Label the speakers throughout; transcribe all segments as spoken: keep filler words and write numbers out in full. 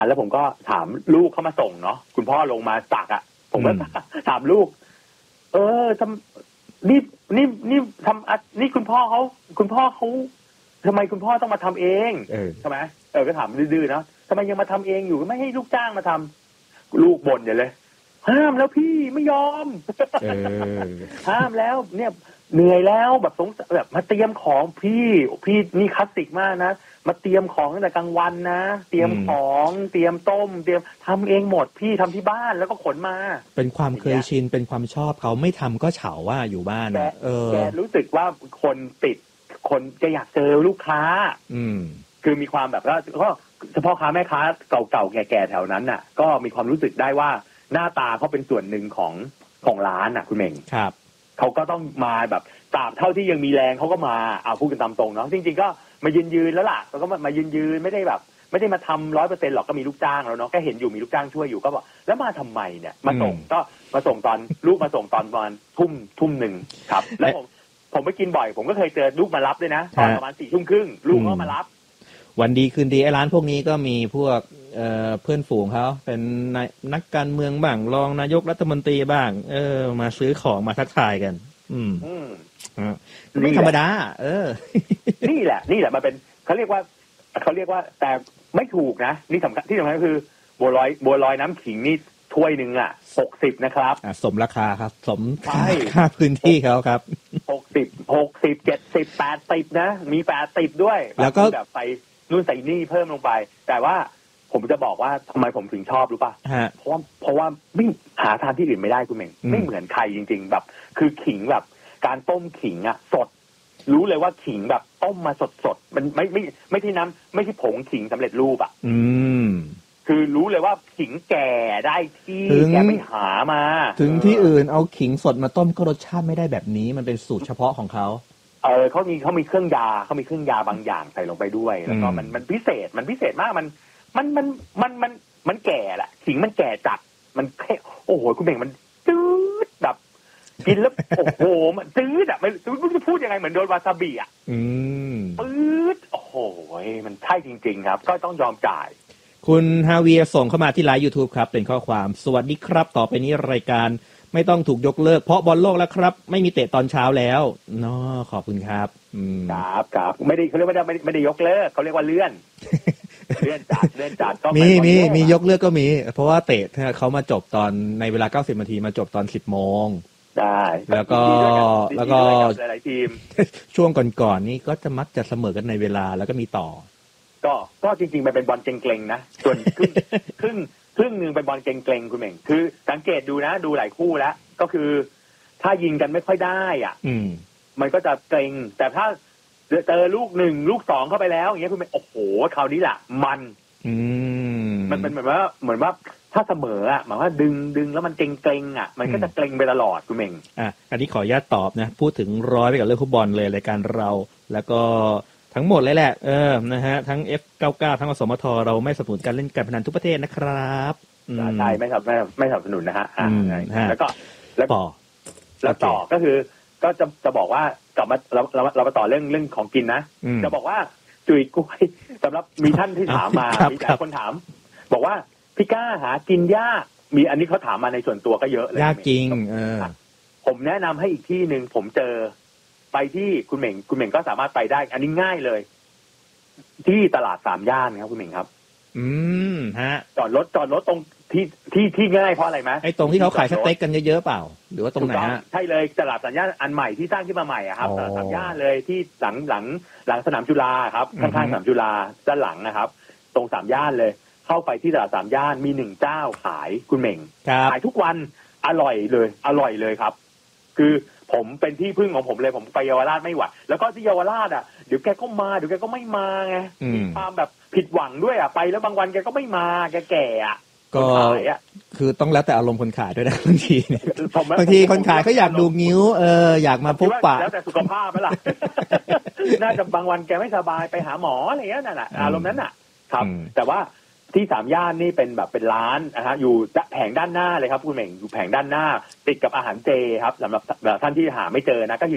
Speaker 1: แล้วผมก็ถามลูกเข้ามาส่งเนาะคุณพ่อลงมาตักอ่ะผมก็ถามลูกเออทำนี่นี่นี่ทำนี่คุณพ่อเขาคุณพ่อเขาทำไมคุณพ่อต้องมาทำเองใช่ไหมเออก็ถามดื้อๆเนาะทำไมยังมาทำเองอยู่ไม่ให้ลูกจ้างมาทำลูกบ่นอย่าเลยห้ามแล้วพี่ไม่ยอม ห้ามแล้วเนี่ยเหนื่อยแล้วแบบสงแบบมาเตรียมของพี่พี่นี่คลาสสิกมากนะมาเตรียมของตั้งแต่กลางวันนะเตรียมของเตรียมต้มเตรียมทำเองหมดพี่ทำที่บ้านแล้วก็ขนมา
Speaker 2: เป็นความเคยชินเป็นความชอบเขาไม่ทำก็เฉาว่าอยู่บ้านนะเออ
Speaker 1: แกรู้สึกว่าคนติดคนจะอยากเจอลูกค้า
Speaker 2: อืม
Speaker 1: คือมีความแบบว่าก็เฉพาะค้าแม่ค้าเก่าๆแก่ๆแถวนั้นน่ะก็มีความรู้สึกได้ว่าหน้าตาเขาเป็นส่วนหนึ่งของของร้านน่ะคุณเม่ง
Speaker 2: ครับ
Speaker 1: เขาก็ต้องมาแบบตราบเท่าที่ยังมีแรงเขาก็มาเอาพูดกันตามตรงเนาะจริงๆก็มายืนยืนแล้วล่ะแล้วก็มายืนยืนไม่ได้แบบไม่ได้มาทำร้อยเปอร์เซ็นต์หรอกก็มีลูกจ้างแล้วเนาะแค่เห็นอยู่มีลูกจ้างช่วยอยู่ก็บอกแล้วมาทำไมเนี่ยมาส่งก็มาส่งตอนลูกมาส่งตอนประมาณทุ่มทุ่มหนึ่งครับแล้วผมผมไปกินบ่อยผมก็เคยเจอลูกมารับด้วยนะตอนประมาณสี่ทุ่มครึ่งลูกก็มารับ
Speaker 2: วันดีคืนดีไอ้ร้านพวกนี้ก็มีพวกเอ่อเพื่อนฝูงเขาเป็นนักการเมืองบ้างรองนายกรัฐมนตรีบ้างเออมาซื้อของมาทักทายกันอืมอืมอ่าไม่ธรรมดาเออ
Speaker 1: นี่แหละนี่แหละมันเป็นเขาเรียกว่าเขาเรียกว่าแต่ไม่ถูกนะนี่สำคัญที่สำคัญก็คือบัวลอยบัวลอยน้ำขิงนี่ถ้วยหนึ่งอ่ะหกสิบนะครับ
Speaker 2: อ่าสมราคาครับสมค่าพื้นที่เขาครับ
Speaker 1: หกสิบหกสิบเจ็ดสิบแปดสิบนะมีแปดสิบด้วย
Speaker 2: แล้วก็
Speaker 1: แบบใส่นู่นใส่นี่เพิ่มลงไปแต่ว่าผมจะบอกว่าทำไมผมถึงชอบรู้ป่ะเพราะว่าเพราะว่าไม่หาทานที่อื่นไม่ได้คุณเม่งไม่เหมือนใครจริงๆแบบคือขิงแบบการต้มขิงอ่ะสดรู้เลยว่าขิงแบบต้มมาสดๆมันไม่ไม่ไม่ใช่น้ำไม่ใช่ผงขิงสำเร็จรูปอ่ะ
Speaker 2: อืม
Speaker 1: คือรู้เลยว่าขิงแก่ได้ที่แกไม่หามา
Speaker 2: ถึงที่อื่นเอาขิงสดมาต้มก็รสชาติไม่ได้แบบนี้มันเป็นสูตรเฉพาะของเขา
Speaker 1: เออเขามีเขามีเครื่องยาเขามีเครื่องยาบางอย่างใส่ลงไปด้วยแล้วก็มันมันพิเศษมันพิเศษมากมันมันมันมันมันมันแก่แหละขิงมันแก่จัดมันแค่โอ้โหคุณเบ่งมันจืดแบบกินแล้วโอ้โหมันจืดอ่ะไม่รู้จะพูดยังไงเหมือนโดนวาซาบิอ่ะ
Speaker 2: อืม
Speaker 1: จืดโอ้โหมันใช่จริงๆครับก็ต้องยอมจ่าย
Speaker 2: คุณฮาเวียส่งเข้ามาที่ไลฟ์ YouTube ครับเป็นข้อความสวัสดีครับต่อไปนี้รายการไม่ต้องถูกยกเลิกเพราะบอลโลกแล้วครับไม่มีเตะตอนเช้าแล้วเนาะขอบคุณครับอืม
Speaker 1: ครับครับไม่ได้เขาเรียกว่าไม่ได้ไม่ได้ยกเลิกเขาเรียกว่าเลื่อนเลื่อนจัดเลื่อนจัดก็
Speaker 2: มีมีมียกเลิกก็มีเพราะว่าเตะเขามาจบตอนในเวลาเก้าสิบนาทีมาจบตอนสิบโมง
Speaker 1: ได้
Speaker 2: แล้วก็แล้วก็
Speaker 1: หลายๆทีม
Speaker 2: ช่วงก่อนๆนี่ก็จะมักจะเสมอกันในเวลาแล้วก็มีต่อ
Speaker 1: ก็ก็จริงๆมันเป็นบอลเกร็งๆนะส่วนครึ่งครึ่งครึ่งนึงเป็นบอลเกร็งๆคุณเม่งคือสังเกตดูนะดูหลายคู่แล้วก็คือถ้ายิงกันไม่ค่อยได้อ่ะมันก็จะเกร็งแต่ถ้าเจอลูกหนึ่งลูกสองเข้าไปแล้วอย่างเงี้ยคุณเม่งโอ้โหคราวนี้แหละมันมันเป็นเหมือนว่าเหมือนว่าถ้าเสมออ่ะหมายว่าดึงดึงแล้วมันเกร็งๆอ่ะมันก็จะเกร็งไปตลอดคุณเม่ง
Speaker 2: อ่ะอันนี้ขออนุญาตตอบนะพูดถึงร้อยไปกับเรื่องฟุตบอลเลยรายการเราแล้วก็ทั้งหมดเลยแหละเออนะฮะทั้ง เอฟ เก้าสิบเก้า ทั้งอสมทเราไม่สนับสนุนการเล่นการพนันทุกประเทศนะครับ
Speaker 1: ใช่ไม่ครับไม่ไม่สนับสนุนนะฮะอ่าแล้วก็แล้วต่อแล้วต่อก็คือก็จะจะบอกว่ากลับมาเราเราเรามาต่อเรื่องเรื่องของกินนะจะบอกว่าจุยกล้วยสำหรับมีท่านที่ถามมามีหลายคนถามบอกว่าพี่ก้าหากินยากมีอันนี้เขาถามมาในส่วนตัวก็เยอะเลย
Speaker 2: ยากจริงเออ
Speaker 1: ผมแนะนำให้อีกที่นึงผมเจอไปที่คุณเหม่งคุณเหม่งก็สามารถไปได้อันนี้ง่ายเลยที่ตลาดสามย่านครับคุณเหม่งครับ
Speaker 2: อืมฮะ
Speaker 1: จอดรถจอดรถตรงที่ที่ที่ง่ายเพราะอะไรไหม
Speaker 2: ไอ้ตรงที่เขาขายสเต็กกันเยอะๆเปล่าหรือว่าตรงไหนฮะ
Speaker 1: ใช่เลยตลาดสามย่านอันใหม่ที่สร้างขึ้นมาใหม่อะครับตลาดสามย่านเลยที่หลังหลังหลังสนามจุฬาครับข้างๆสนามจุฬาด้านหลังนะครับตรงสามย่านเลยเข้าไปที่ตลาดสามย่านมีหนึ่งเจ้าขายคุณเหม่งขายทุกวันอร่อยเลยอร่อยเลยครับคือผมเป็นที่พึ่งของผมเลยผมไปเยาวราชไม่หวัดแล้วก็ที่เยาวราชอ่ะเดี๋ยวแกก็มาเดี๋ยวแกก็ไม่มาไงมีความแบบผิดหวังด้วยอ่ะไปแล้วบางวันแกก็ไม่มาแกแก่อ่ะ
Speaker 2: ก็คือต้องแล้วแต่อารมณ์คนขายด้วยนะบางทีบางทีคนขายเขาอยากดูงิ้วเอออยากมาพบปะ
Speaker 1: แล้วแต่สุขภาพไหมล่ะน่าจะบางวันแกไม่สบายไปหาหมออะไรอย่างนั้นน่ะอารมณ์นั้นน่ะครับแต่ว่าที่สามย่านนี่เป็นแบบเป็นร้านนะฮะอยู่แผงด้านหน้าเลยครับคุณเหม่งอยู่แผงด้านหน้าติดกับอาหารเจครับสำหรับท่านที่หาไม่เจอนะก็คือ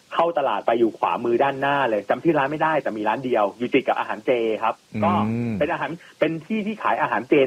Speaker 1: เข้าตลาดไปอยู่ขวามือด้านหน้าเลยจำที่ร้านไม่ได้แต่มีร้านเดียวอยู่ติดกับอาหารเจครับก็เป็นอาหารเป็นที่ที่ขายอาหารเจ